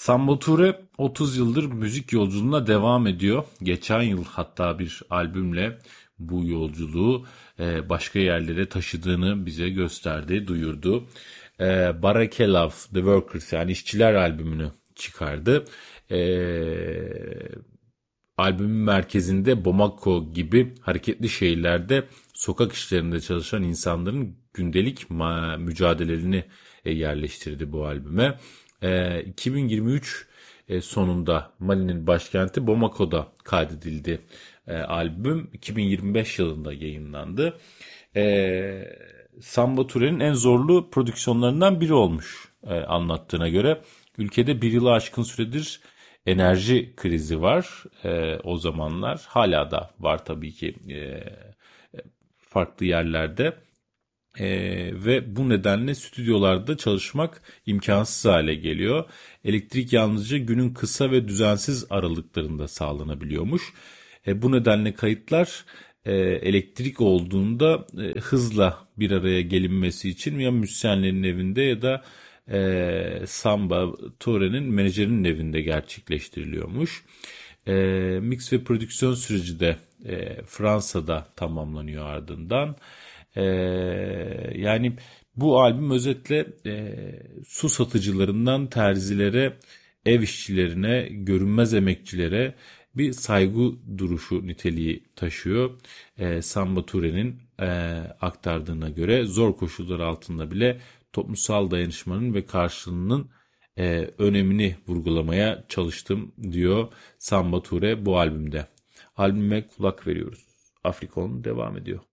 Samba Ture 30 yıldır müzik yolculuğuna devam ediyor. Geçen yıl hatta bir albümle bu yolculuğu başka yerlere taşıdığını bize gösterdi, duyurdu. Barake Love, The Workers yani işçiler albümünü çıkardı. Albümün merkezinde Bamako gibi hareketli şehirlerde sokak işlerinde çalışan insanların gündelik mücadelelerini yerleştirdi bu albüme. 2023 sonunda Mali'nin başkenti Bamako'da kaydedildi albüm. 2025 yılında yayınlandı. Samba Ture'nin en zorlu prodüksiyonlarından biri olmuş anlattığına göre. Ülkede bir yılı aşkın süredir enerji krizi var o zamanlar. Hala da var tabii ki farklı yerlerde. Ve bu nedenle stüdyolarda çalışmak imkansız hale geliyor. Elektrik yalnızca günün kısa ve düzensiz aralıklarında sağlanabiliyormuş. Bu nedenle kayıtlar elektrik olduğunda hızla bir araya gelinmesi için ya müzisyenlerin evinde ya da Samba Ture'nin menajerinin evinde gerçekleştiriliyormuş. Mix ve prodüksiyon süreci de Fransa'da tamamlanıyor ardından. Yani bu albüm özetle su satıcılarından terzilere, ev işçilerine, görünmez emekçilere bir saygı duruşu niteliği taşıyor. Samba Ture'nin aktardığına göre zor koşullar altında bile toplumsal dayanışmanın ve karşılığının önemini vurgulamaya çalıştım diyor Samba Ture bu albümde. Albüme kulak veriyoruz. Afrikon devam ediyor.